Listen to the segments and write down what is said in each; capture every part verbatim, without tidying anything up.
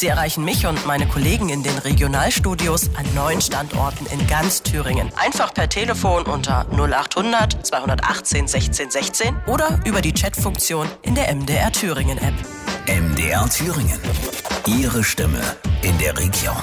Sie erreichen mich und meine Kollegen in den Regionalstudios an neun Standorten in ganz Thüringen. Einfach per Telefon unter null acht hundert zweihundertachtzehn sechzehn sechzehn oder über die Chatfunktion in der M D R Thüringen App. M D R Thüringen. Ihre Stimme in der Region.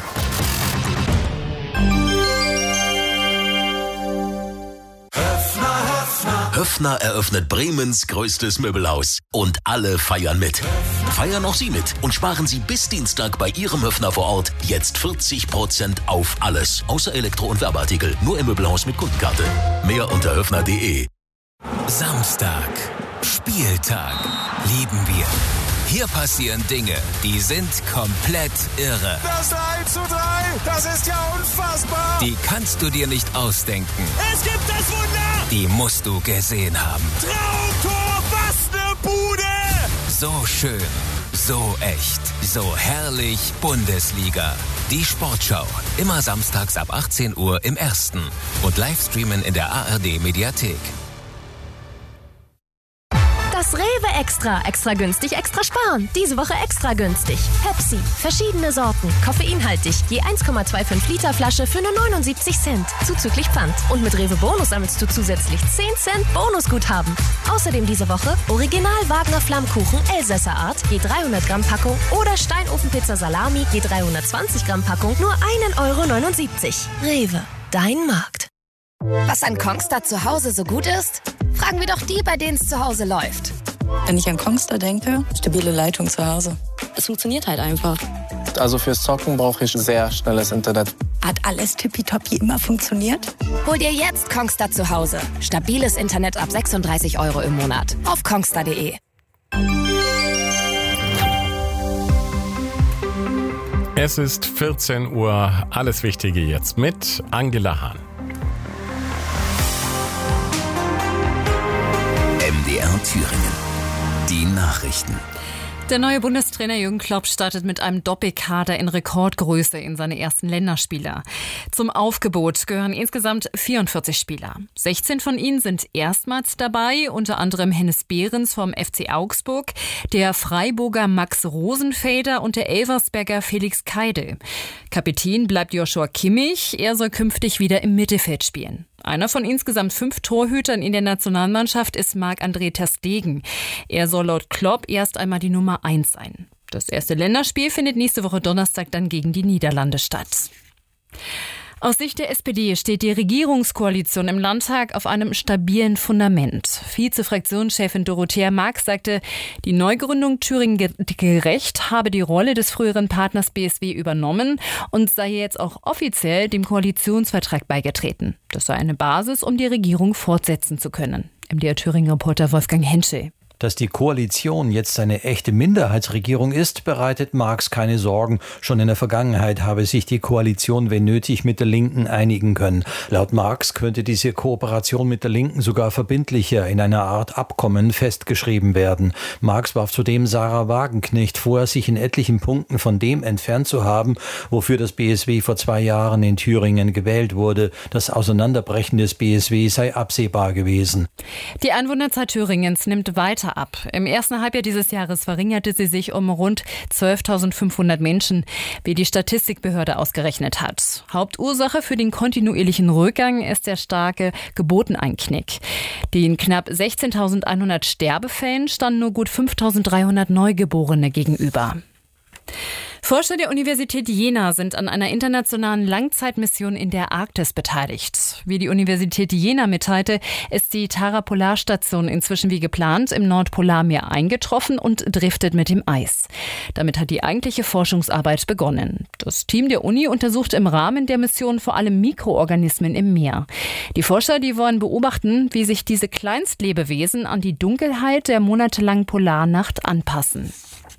Höffner eröffnet Bremens größtes Möbelhaus. Und alle feiern mit. Feiern auch Sie mit und sparen Sie bis Dienstag bei Ihrem Höffner vor Ort jetzt vierzig Prozent auf alles. Außer Elektro- und Werbeartikel. Nur im Möbelhaus mit Kundenkarte. Mehr unter höffner punkt de. Samstag. Spieltag. Lieben wir. Hier passieren Dinge, die sind komplett irre. Das eins zu drei, das ist ja unfassbar. Die kannst du dir nicht ausdenken. Es gibt das Wunder. Die musst du gesehen haben. Traumtor, was ne Bude. So schön, so echt, so herrlich Bundesliga. Die Sportschau, immer samstags ab achtzehn Uhr im Ersten und Livestreamen in der A R D Mediathek. Das Rewe Extra. Extra günstig, extra sparen. Diese Woche extra günstig. Pepsi. Verschiedene Sorten. Koffeinhaltig. Je eins Komma fünfundzwanzig Liter Flasche für nur neunundsiebzig Cent. Zuzüglich Pfand. Und mit Rewe Bonus sammelst du zusätzlich zehn Cent Bonusguthaben. Außerdem diese Woche Original Wagner Flammkuchen Elsässer Art. Je dreihundert Gramm Packung. Oder Steinofenpizza Salami. Je dreihundertzwanzig Gramm Packung. Nur ein Euro neunundsiebzig. Rewe. Dein Markt. Was an Kongstar zu Hause so gut ist? Fragen wir doch die, bei denen es zu Hause läuft. Wenn ich an Kongstar denke, stabile Leitung zu Hause. Es funktioniert halt einfach. Also fürs Zocken brauche ich sehr schnelles Internet. Hat alles tippitoppi immer funktioniert? Hol dir jetzt Kongstar zu Hause. Stabiles Internet ab sechsunddreißig Euro im Monat. Auf kongstar punkt de. Es ist vierzehn Uhr. Alles Wichtige jetzt mit Angela Hahn. M D R Thüringen. Die Nachrichten. Der neue Bundestrainer Jürgen Klopp startet mit einem Doppelkader in Rekordgröße in seine ersten Länderspiele. Zum Aufgebot gehören insgesamt vierundvierzig Spieler. sechzehn von ihnen sind erstmals dabei, unter anderem Hennes Behrens vom F C Augsburg, der Freiburger Max Rosenfelder und der Elversberger Felix Keidel. Kapitän bleibt Joshua Kimmich, er soll künftig wieder im Mittelfeld spielen. Einer von insgesamt fünf Torhütern in der Nationalmannschaft ist Marc-André ter Stegen. Er soll laut Klopp erst einmal die Nummer eins sein. Das erste Länderspiel findet nächste Woche Donnerstag dann gegen die Niederlande statt. Aus Sicht der S P D steht die Regierungskoalition im Landtag auf einem stabilen Fundament. Vize-Fraktionschefin Dorothea Marx sagte, die Neugründung Thüringen gerecht habe die Rolle des früheren Partners B S W übernommen und sei jetzt auch offiziell dem Koalitionsvertrag beigetreten. Das sei eine Basis, um die Regierung fortsetzen zu können. M D R Thüringen-Reporter Wolfgang Henschel. Dass die Koalition jetzt eine echte Minderheitsregierung ist, bereitet Marx keine Sorgen. Schon in der Vergangenheit habe sich die Koalition, wenn nötig, mit der Linken einigen können. Laut Marx könnte diese Kooperation mit der Linken sogar verbindlicher in einer Art Abkommen festgeschrieben werden. Marx warf zudem Sarah Wagenknecht vor, sich in etlichen Punkten von dem entfernt zu haben, wofür das B S W vor zwei Jahren in Thüringen gewählt wurde. Das Auseinanderbrechen des B S W sei absehbar gewesen. Die Einwohnerzahl Thüringens nimmt weiter ab. Im ersten Halbjahr dieses Jahres verringerte sie sich um rund zwölftausendfünfhundert Menschen, wie die Statistikbehörde ausgerechnet hat. Hauptursache für den kontinuierlichen Rückgang ist der starke Geburteneinknick. Den knapp sechzehntausendeinhundert Sterbefällen standen nur gut fünftausenddreihundert Neugeborene gegenüber. Forscher der Universität Jena sind an einer internationalen Langzeitmission in der Arktis beteiligt. Wie die Universität Jena mitteilte, ist die Tara-Polarstation inzwischen wie geplant im Nordpolarmeer eingetroffen und driftet mit dem Eis. Damit hat die eigentliche Forschungsarbeit begonnen. Das Team der Uni untersucht im Rahmen der Mission vor allem Mikroorganismen im Meer. Die Forscher, die wollen beobachten, wie sich diese Kleinstlebewesen an die Dunkelheit der monatelangen Polarnacht anpassen.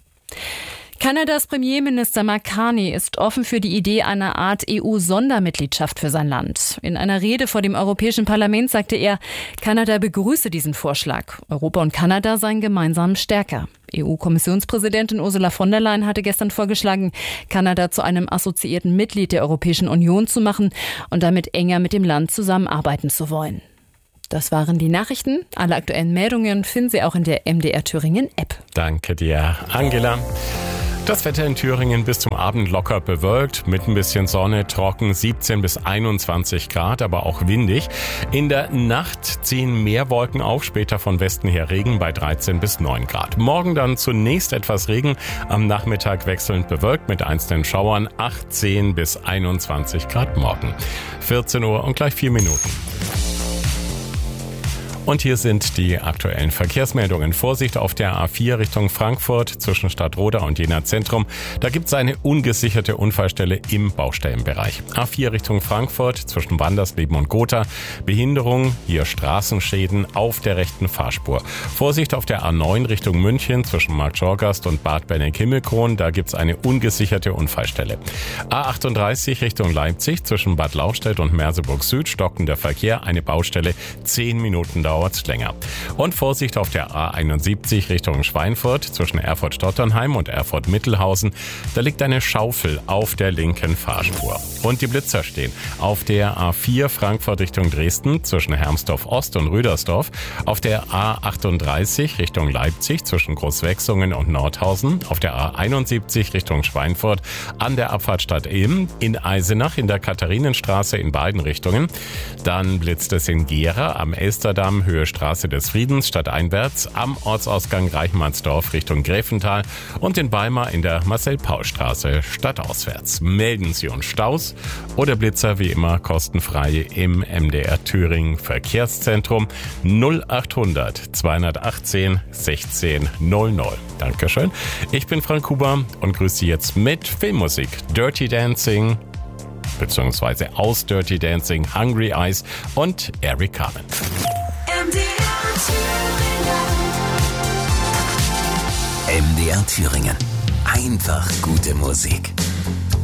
Kanadas Premierminister Mark Carney ist offen für die Idee einer Art E U-Sondermitgliedschaft für sein Land. In einer Rede vor dem Europäischen Parlament sagte er, Kanada begrüße diesen Vorschlag. Europa und Kanada seien gemeinsam stärker. E U-Kommissionspräsidentin Ursula von der Leyen hatte gestern vorgeschlagen, Kanada zu einem assoziierten Mitglied der Europäischen Union zu machen und damit enger mit dem Land zusammenarbeiten zu wollen. Das waren die Nachrichten. Alle aktuellen Meldungen finden Sie auch in der M D R Thüringen App. Danke dir, Angela. Das Wetter in Thüringen bis zum Abend locker bewölkt, mit ein bisschen Sonne, trocken, siebzehn bis einundzwanzig Grad, aber auch windig. In der Nacht ziehen mehr Wolken auf, später von Westen her Regen bei dreizehn bis neun Grad. Morgen dann zunächst etwas Regen, am Nachmittag wechselnd bewölkt mit einzelnen Schauern, achtzehn bis einundzwanzig Grad morgen. vierzehn Uhr und gleich vier Minuten. Und hier sind die aktuellen Verkehrsmeldungen. Vorsicht auf der A vier Richtung Frankfurt zwischen Stadtroda und Jena Zentrum. Da gibt es eine ungesicherte Unfallstelle im Baustellenbereich. A vier Richtung Frankfurt zwischen Wandersleben und Gotha. Behinderung, hier Straßenschäden auf der rechten Fahrspur. Vorsicht auf der A neun Richtung München zwischen Marktschorgast und Bad Benneck-Himmelkron. Da gibt es eine ungesicherte Unfallstelle. A achtunddreißig Richtung Leipzig zwischen Bad Lauchstädt und Merseburg Süd. Stockender Verkehr, eine Baustelle, zehn Minuten dauert länger. Und Vorsicht auf der A einundsiebzig Richtung Schweinfurt zwischen Erfurt-Stotternheim und Erfurt-Mittelhausen. Da liegt eine Schaufel auf der linken Fahrspur. Und die Blitzer stehen auf der A vier Frankfurt Richtung Dresden zwischen Hermsdorf Ost und Rüdersdorf, auf der A achtunddreißig Richtung Leipzig zwischen Großwechsungen und Nordhausen, auf der A einundsiebzig Richtung Schweinfurt an der Abfahrt Stadt Ilm, in Eisenach in der Katharinenstraße in beiden Richtungen. Dann blitzt es in Gera am Elsterdamm Höhe Straße des Friedens stadteinwärts, am Ortsausgang Reichmannsdorf Richtung Gräfental und in Weimar in der Marcel-Paul-Straße stadtauswärts. Melden Sie uns Staus oder Blitzer wie immer kostenfrei im M D R Thüringen Verkehrszentrum null achthundert zweihundertachtzehn sechzehn null null. Dankeschön. Ich bin Frank Huber und grüße Sie jetzt mit Filmmusik. Dirty Dancing beziehungsweise aus Dirty Dancing, Hungry Eyes und Eric Carmen. M D R Thüringen. Einfach gute Musik.